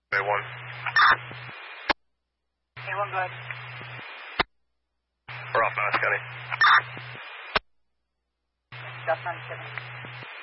A1. A1, go ahead. We're off now, Scotty. That's 97.